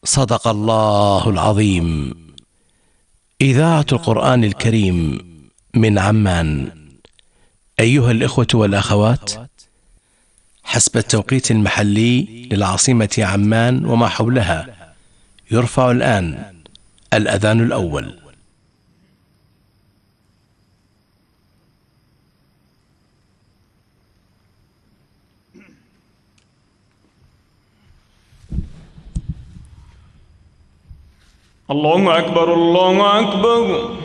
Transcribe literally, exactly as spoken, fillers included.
صدق الله العظيم. إذاعة القرآن الكريم من عمان. أيها الإخوة والأخوات، حسب التوقيت المحلي للعاصمة عمان وما حولها، يرفع الآن الأذان الأول. الله أكبر الله أكبر.